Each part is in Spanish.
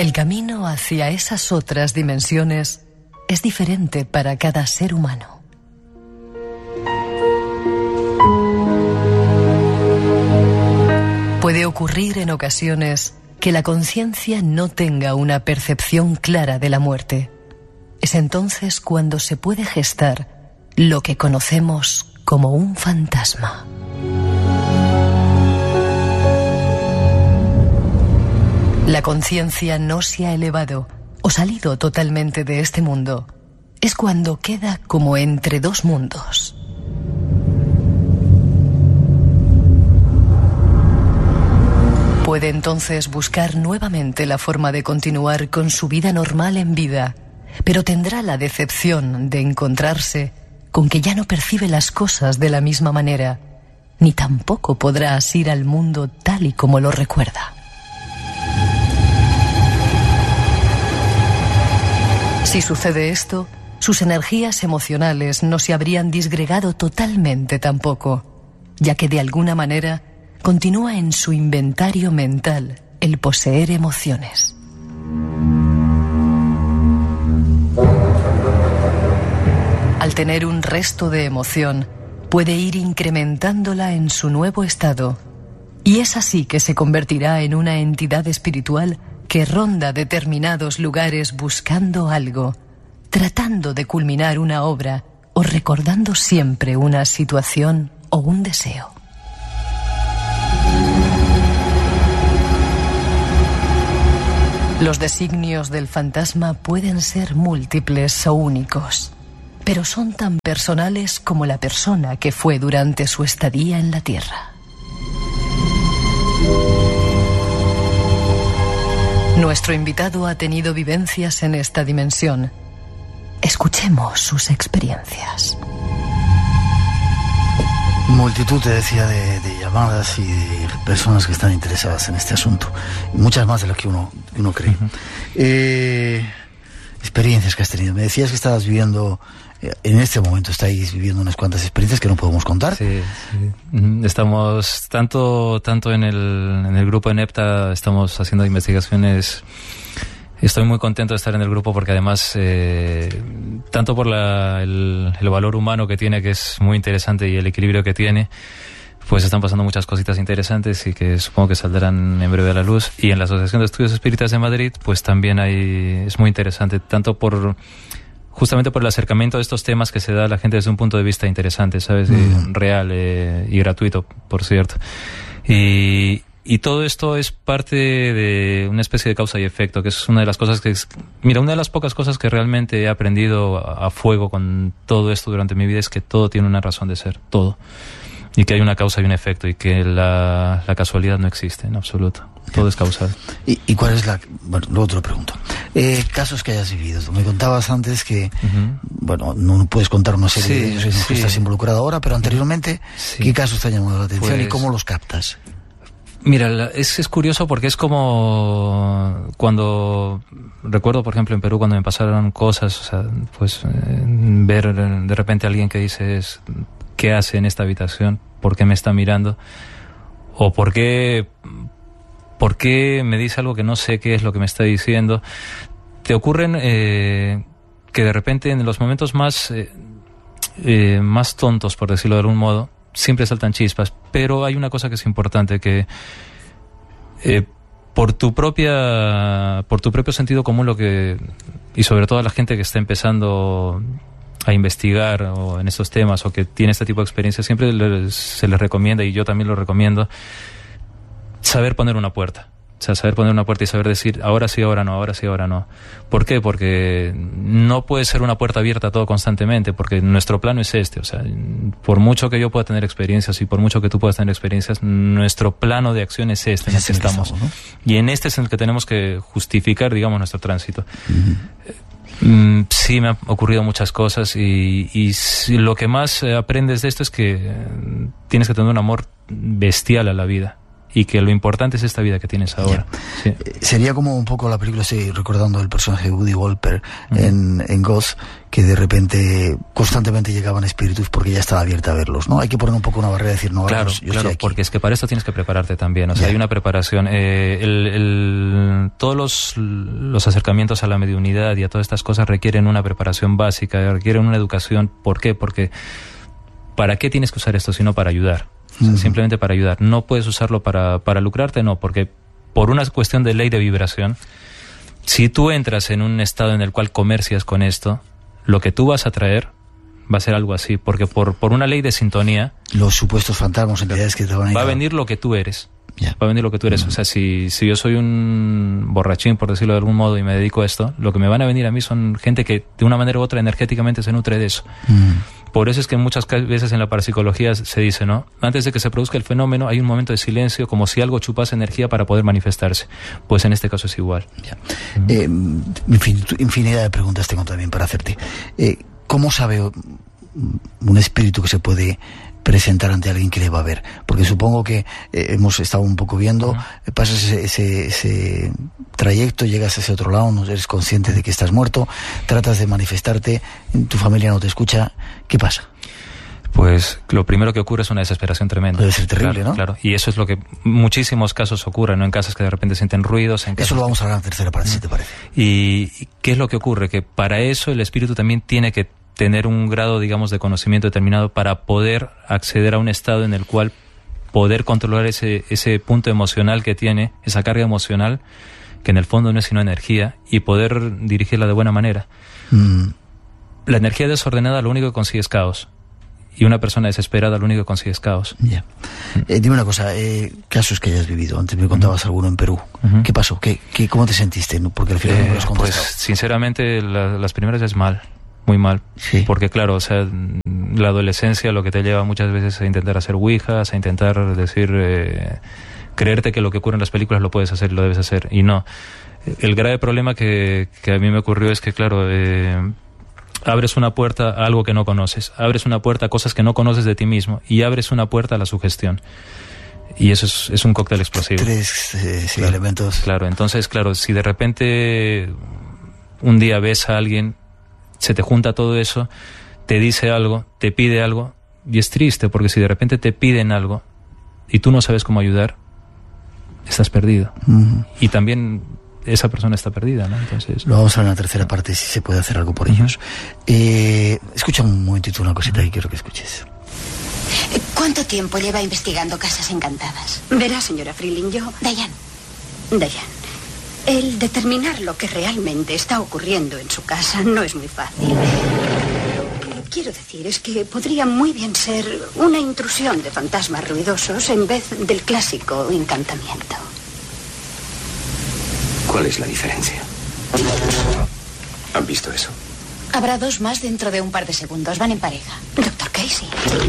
El camino hacia esas otras dimensiones es diferente para cada ser humano. Puede ocurrir en ocasiones que la conciencia no tenga una percepción clara de la muerte. Es entonces cuando se puede gestar lo que conocemos como un fantasma. La conciencia no se ha elevado o salido totalmente de este mundo. Es cuando queda como entre dos mundos. Puede entonces buscar nuevamente la forma de continuar con su vida normal en vida, pero tendrá la decepción de encontrarse con que ya no percibe las cosas de la misma manera, ni tampoco podrá asir al mundo tal y como lo recuerda. Si sucede esto, sus energías emocionales no se habrían disgregado totalmente tampoco, ya que de alguna manera continúa en su inventario mental el poseer emociones. Al tener un resto de emoción, puede ir incrementándola en su nuevo estado, y es así que se convertirá en una entidad espiritual que ronda determinados lugares buscando algo, tratando de culminar una obra o recordando siempre una situación o un deseo. Los designios del fantasma pueden ser múltiples o únicos, pero son tan personales como la persona que fue durante su estadía en la Tierra. Nuestro invitado ha tenido vivencias en esta dimensión. Escuchemos sus experiencias. Multitud, te decía, de llamadas y de personas que están interesadas en este asunto. Muchas más de lo que uno cree. Experiencias que has tenido. Me decías que estabas viviendo, en este momento estáis viviendo unas cuantas experiencias que no podemos contar. Sí. Estamos tanto en el grupo de NEPTA, estamos haciendo investigaciones. Estoy muy contento de estar en el grupo porque además, tanto por el valor humano que tiene, que es muy interesante, y el equilibrio que tiene, pues están pasando muchas cositas interesantes y que supongo que saldrán en breve a la luz. Y en la Asociación de Estudios Espíritas de Madrid, pues también es muy interesante, tanto justamente por el acercamiento de estos temas que se da a la gente desde un punto de vista interesante, ¿sabes? Real y gratuito, por cierto. Y todo esto es parte de una especie de causa y efecto, que es una de las cosas una de las pocas cosas que realmente he aprendido a fuego con todo esto durante mi vida es que todo tiene una razón de ser, todo. Y que hay una causa y un efecto, y que la casualidad no existe en absoluto. Todo es causal. ¿Y cuál es bueno, luego te lo pregunto. Casos que hayas vivido. Me contabas antes que, bueno, no puedes contar una serie de ellos en los que estás involucrado ahora, pero anteriormente, ¿qué casos te han llamado la atención y cómo los captas? Mira, es curioso porque es como cuando recuerdo, por ejemplo, en Perú, cuando me pasaron cosas, o sea, pues ver de repente a alguien que dices, ¿qué hace en esta habitación? ¿Por qué me está mirando? ¿O por qué me dice algo que no sé qué es lo que me está diciendo? Te ocurren que de repente en los momentos más tontos, por decirlo de algún modo, siempre saltan chispas, pero hay una cosa que es importante, que por tu propio sentido común, y sobre todo a la gente que está empezando a investigar o en estos temas o que tiene este tipo de experiencias, siempre se les recomienda, y yo también lo recomiendo, saber poner una puerta. O sea, saber poner una puerta y saber decir, ahora sí, ahora no, ahora sí, ahora no. ¿Por qué? Porque no puede ser una puerta abierta todo constantemente, porque nuestro plano es este. O sea, por mucho que yo pueda tener experiencias y por mucho que tú puedas tener experiencias, nuestro plano de acción es este en el que estamos, ¿no? Y en este es en el que tenemos que justificar, digamos, nuestro tránsito. Sí, me han ocurrido muchas cosas y lo que más aprendes de esto es que tienes que tener un amor bestial a la vida. Y que lo importante es esta vida que tienes ahora. Sí. Sería como un poco la película, estoy recordando el personaje de Woody Wolper en Ghost, que de repente constantemente llegaban espíritus porque ya estaba abierta a verlos, ¿no? Hay que poner un poco una barrera y decir, no, yo estoy aquí. Porque es que para esto tienes que prepararte también. O sea, hay una preparación. todos los acercamientos a la mediunidad y a todas estas cosas requieren una preparación básica, requieren una educación. ¿Por qué? Porque ¿para qué tienes que usar esto sino para ayudar? O sea, simplemente para ayudar. No puedes usarlo para lucrarte, no, porque por una cuestión de ley de vibración, si tú entras en un estado en el cual comercias con esto, lo que tú vas a traer va a ser algo así, porque por una ley de sintonía, los supuestos fantasmas, entidades que te van a ir, va a venir lo que tú eres. Yeah. Va a venir lo que tú eres. O sea, si yo soy un borrachín, por decirlo de algún modo, y me dedico a esto, lo que me van a venir a mí son gente que de una manera u otra energéticamente se nutre de eso. Por eso es que muchas veces en la parapsicología se dice, ¿no? Antes de que se produzca el fenómeno hay un momento de silencio, como si algo chupase energía para poder manifestarse. Pues en este caso es igual. Yeah. Infinidad de preguntas tengo también para hacerte. ¿Cómo sabe un espíritu que se puede presentar ante alguien que le va a ver? Porque supongo que hemos estado un poco viendo, pasas ese trayecto, llegas a ese otro lado, no eres consciente de que estás muerto, tratas de manifestarte, tu familia no te escucha, ¿qué pasa? Pues lo primero que ocurre es una desesperación tremenda. Debe ser terrible, claro, ¿no? Claro, y eso es lo que muchísimos casos ocurren, ¿no? En casas que de repente sienten ruidos. Eso lo vamos a hablar en la tercera parte, si te parece. ¿Y qué es lo que ocurre? Que para eso el espíritu también tiene que tener un grado, digamos, de conocimiento determinado para poder acceder a un estado en el cual poder controlar ese punto emocional que tiene, esa carga emocional, que en el fondo no es sino energía, y poder dirigirla de buena manera. La energía desordenada lo único que consigue es caos, y una persona desesperada lo único que consigue es caos. Yeah. Dime una cosa, casos que hayas vivido, antes me contabas alguno en Perú. ¿Qué pasó? ¿Cómo te sentiste? Porque al final no me lo has contestado. Pues sinceramente las primeras es mal. Muy mal, sí. Porque claro, o sea, la adolescencia lo que te lleva muchas veces a intentar hacer ouijas, a intentar decir, creerte que lo que ocurre en las películas lo puedes hacer, lo debes hacer, y no. El grave problema que a mí me ocurrió es que, claro, abres una puerta a algo que no conoces, abres una puerta a cosas que no conoces de ti mismo, y abres una puerta a la sugestión. Y eso es un cóctel explosivo. Tres claro, elementos. Claro, entonces, claro, si de repente un día ves a alguien, se te junta todo eso, te dice algo, te pide algo, y es triste, porque si de repente te piden algo y tú no sabes cómo ayudar, estás perdido. Y también esa persona está perdida, ¿no? Entonces, lo vamos a ver en la tercera parte, si se puede hacer algo por ellos. Escucha un momentito una cosita que quiero que escuches. ¿Cuánto tiempo lleva investigando casas encantadas? Verá, señora Freeling, yo... Dayan, el determinar lo que realmente está ocurriendo en su casa no es muy fácil. Lo que quiero decir es que podría muy bien ser una intrusión de fantasmas ruidosos en vez del clásico encantamiento. ¿Cuál es la diferencia? ¿Han visto eso? Habrá dos más dentro de un par de segundos. Van en pareja. Doctor Casey.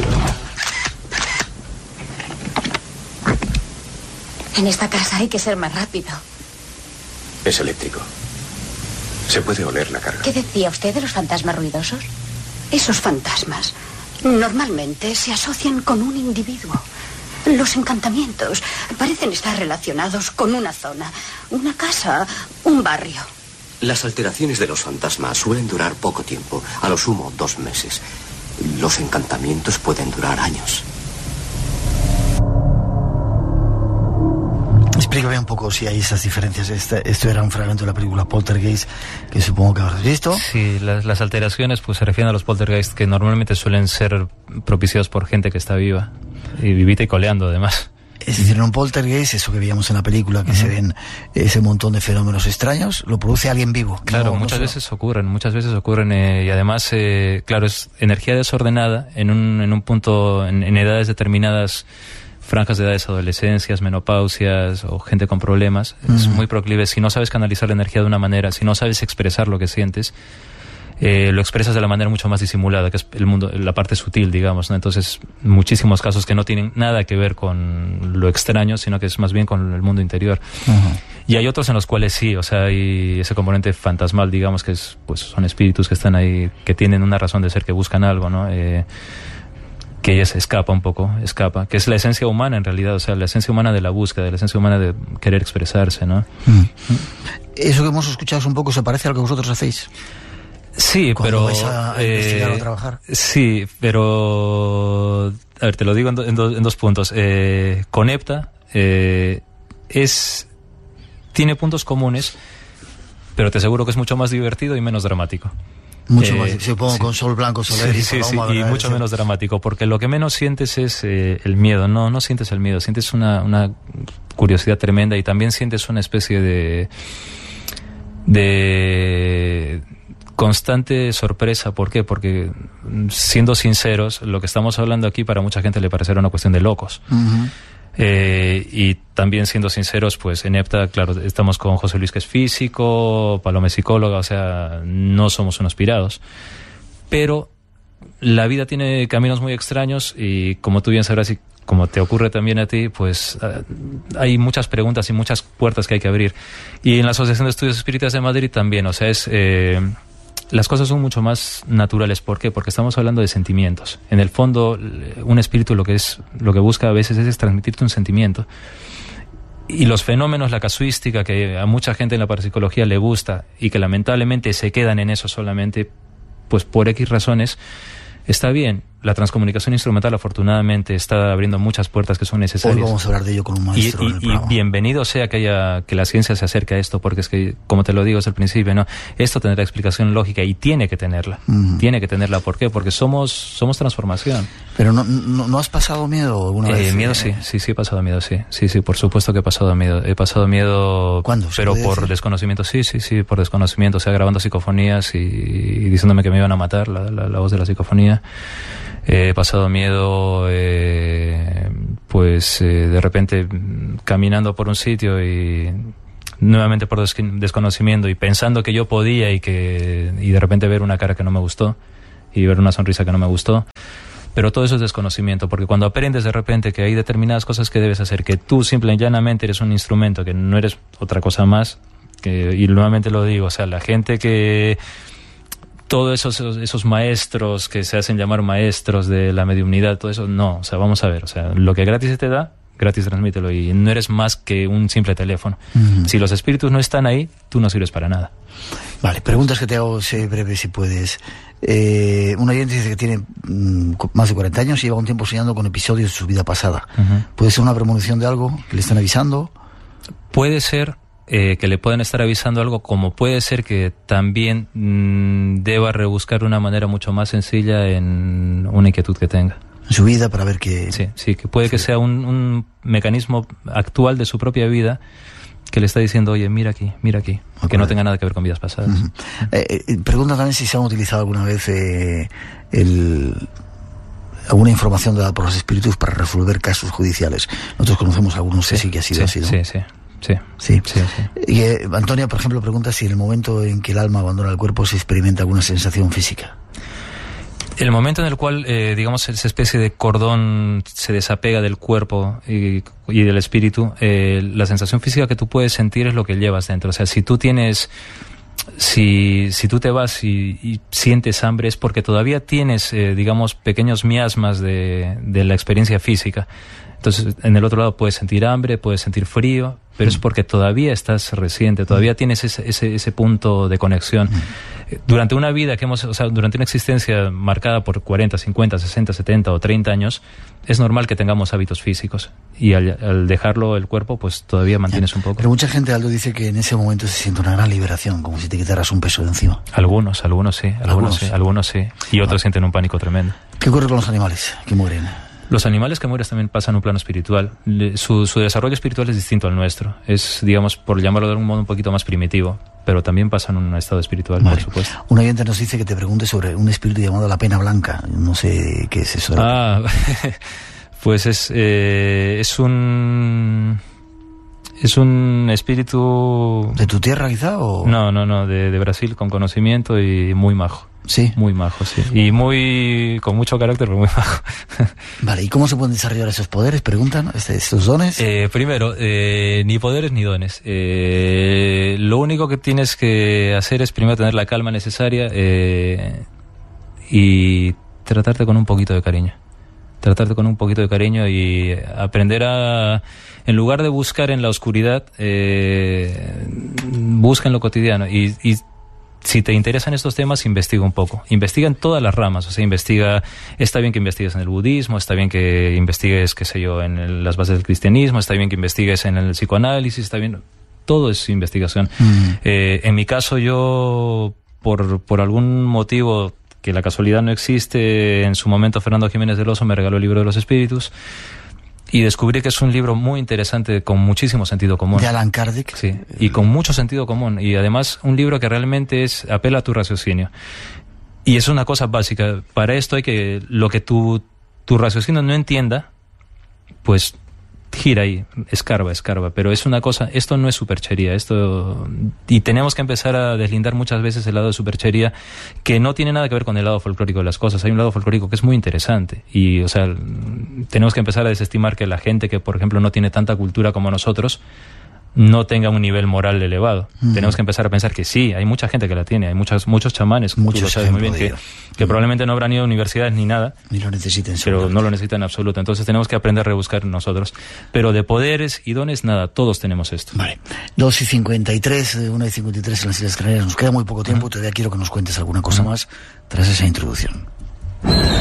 En esta casa hay que ser más rápido. Es eléctrico. Se puede oler la carga. ¿Qué decía usted de los fantasmas ruidosos? Esos fantasmas normalmente se asocian con un individuo. Los encantamientos parecen estar relacionados con una zona, una casa, un barrio. Las alteraciones de los fantasmas suelen durar poco tiempo, a lo sumo 2 meses. Los encantamientos pueden durar años. Explícame un poco si hay esas diferencias. Esto era un fragmento de la película Poltergeist, que supongo que habrás visto. Sí, las alteraciones pues se refieren a los poltergeist, que normalmente suelen ser propiciados por gente que está viva, y vivita y coleando además. Es decir, en un poltergeist, eso que veíamos en la película, que se ven ese montón de fenómenos extraños, lo produce alguien vivo. Claro, muchas veces ocurren, y además, claro, es energía desordenada en un punto, en edades determinadas, franjas de edades, adolescencias, menopausias o gente con problemas. Es muy proclive. Si no sabes canalizar la energía de una manera, si no sabes expresar lo que sientes, lo expresas de la manera mucho más disimulada, que es el mundo, la parte sutil, digamos, ¿no? Entonces, muchísimos casos que no tienen nada que ver con lo extraño, sino que es más bien con el mundo interior. Y hay otros en los cuales sí, o sea, hay ese componente fantasmal, digamos, que es, pues, son espíritus que están ahí, que tienen una razón de ser, que buscan algo, ¿no? Que ella se escapa un poco, que es la esencia humana en realidad, o sea, la esencia humana de la búsqueda, la esencia humana de querer expresarse, ¿no? Eso que hemos escuchado un poco se parece a lo que vosotros hacéis. Sí, cuando pero vais a investigar o a trabajar. Sí, pero a ver, te lo digo en dos puntos. Conepta es tiene puntos comunes, pero te aseguro que es mucho más divertido y menos dramático. Mucho más, supongo, con sol blanco, soler y mucho menos dramático, porque lo que menos sientes es el miedo. No sientes el miedo, sientes una curiosidad tremenda, y también sientes una especie de constante sorpresa. ¿Por qué? Porque, siendo sinceros, lo que estamos hablando aquí para mucha gente le parecerá una cuestión de locos. Uh-huh. Y también, siendo sinceros, pues en EPTA, claro, estamos con José Luis, que es físico, Paloma es psicóloga, o sea, no somos unos pirados. Pero la vida tiene caminos muy extraños, y como tú bien sabrás, y como te ocurre también a ti, pues hay muchas preguntas y muchas puertas que hay que abrir. Y en la Asociación de Estudios Espíritas de Madrid también, o sea, las cosas son mucho más naturales. ¿Por qué? Porque estamos hablando de sentimientos. En el fondo, un espíritu lo que busca a veces es transmitirte un sentimiento. Y los fenómenos, la casuística, que a mucha gente en la parapsicología le gusta y que lamentablemente se quedan en eso solamente, pues por X razones, está bien. La transcomunicación instrumental, afortunadamente, está abriendo muchas puertas que son necesarias. Hoy vamos a hablar de ello con un maestro. Y bienvenido sea que la ciencia se acerque a esto, porque es que, como te lo digo desde el principio, ¿no? Esto tendrá explicación lógica y tiene que tenerla. Uh-huh. Tiene que tenerla. ¿Por qué? Porque somos transformación. Pero ¿no has pasado miedo alguna vez? Miedo sí he pasado miedo, sí. Sí, por supuesto que he pasado miedo. He pasado miedo. ¿Cuándo? Pero por desconocimiento, sí, por desconocimiento. O sea, grabando psicofonías y diciéndome que me iban a matar, la voz de la psicofonía. He pasado miedo, de repente caminando por un sitio y nuevamente por desconocimiento y pensando que yo podía y de repente ver una cara que no me gustó y ver una sonrisa que no me gustó. Pero todo eso es desconocimiento, porque cuando aprendes de repente que hay determinadas cosas que debes hacer, que tú simple y llanamente eres un instrumento, que no eres otra cosa más, y nuevamente lo digo, o sea, la gente que... Todos esos maestros que se hacen llamar maestros de la mediumnidad, todo eso, no, o sea, vamos a ver, o sea, lo que gratis se te da, gratis transmítelo, y no eres más que un simple teléfono. Uh-huh. Si los espíritus no están ahí, tú no sirves para nada. Vale, preguntas que te hago, sé breve si puedes. Un oyente dice que tiene más de 40 años y lleva un tiempo soñando con episodios de su vida pasada. Uh-huh. ¿Puede ser una premonición de algo que le están avisando? Puede ser que le puedan estar avisando algo, como puede ser que también deba rebuscar una manera mucho más sencilla en una inquietud que tenga en su vida para ver que... Sí, que puede que sea un mecanismo actual de su propia vida que le está diciendo, oye, mira aquí, okay, que no tenga nada que ver con vidas pasadas. Uh-huh. Pregunta también si se han utilizado alguna vez alguna información dada por los espíritus para resolver casos judiciales. Nosotros conocemos algunos, sí que ha sido así, ¿no? Sí. Y Antonia, por ejemplo, pregunta si en el momento en que el alma abandona el cuerpo se experimenta alguna sensación física. El momento en el cual, digamos, esa especie de cordón se desapega del cuerpo y del espíritu, la sensación física que tú puedes sentir es lo que llevas dentro. O sea, si tú te vas y sientes hambre, es porque todavía tienes, digamos, pequeños miasmas de la experiencia física. Entonces, en el otro lado puedes sentir hambre, puedes sentir frío, pero es porque todavía estás reciente, todavía tienes ese punto de conexión. Durante una vida durante una existencia marcada por 40, 50, 60, 70 o 30 años, es normal que tengamos hábitos físicos. Y al dejarlo el cuerpo, pues todavía mantienes un poco. Pero mucha gente, Aldo, dice que en ese momento se siente una gran liberación, como si te quitaras un peso de encima. Algunos sí. Y otros sienten un pánico tremendo. ¿Qué ocurre con los animales que mueren? Los animales que mueren también pasan un plano espiritual. Su desarrollo espiritual es distinto al nuestro. Es, digamos, por llamarlo de algún modo, un poquito más primitivo. Pero también pasan un estado espiritual, por supuesto. Un oyente nos dice que te pregunte sobre un espíritu llamado la pena blanca. No sé qué es eso. Pues es un espíritu... ¿De tu tierra, quizá? ¿O? No, de Brasil, con conocimiento y muy majo. Sí. Muy majo, sí. Y con mucho carácter, pero muy majo. Vale, ¿y cómo se pueden desarrollar esos poderes? Preguntan, ¿estos dones? Primero, ni poderes ni dones. Lo único que tienes que hacer es primero tener la calma necesaria y tratarte con un poquito de cariño. Y aprender en lugar de buscar en la oscuridad, busca en lo cotidiano. Y si te interesan estos temas, investiga un poco. Investiga en todas las ramas. O sea, está bien que investigues en el budismo, está bien que investigues, qué sé yo, en las bases del cristianismo, está bien que investigues en el psicoanálisis, está bien. todo es investigación. En mi caso, yo, por algún motivo que la casualidad no existe, en su momento Fernando Jiménez del Oso me regaló el libro de los espíritus y descubrí que es un libro muy interesante con muchísimo sentido común. De Allan Kardec. Sí, y con mucho sentido común, y además un libro que realmente apela a tu raciocinio. Y es una cosa básica. Para esto hay que, lo que tu raciocinio no entienda, pues gira ahí, escarba, pero es una cosa, esto no es superchería, y tenemos que empezar a deslindar muchas veces el lado de superchería, que no tiene nada que ver con el lado folclórico de las cosas. Hay un lado folclórico que es muy interesante, y o sea, tenemos que empezar a desestimar que la gente que, por ejemplo, no tiene tanta cultura como nosotros, no tenga un nivel moral elevado. Tenemos que empezar a pensar que sí, hay mucha gente que la tiene, hay muchos chamanes, tú lo sabes muy bien, que probablemente no habrán ido a universidades ni nada, ni lo necesiten, pero no lo necesitan en absoluto. Entonces tenemos que aprender a rebuscar nosotros. Pero de poderes y dones, nada, todos tenemos esto. Vale. 2:53, 1:53 en las Islas Canarias. Nos queda muy poco tiempo, todavía quiero que nos cuentes alguna cosa más tras esa introducción.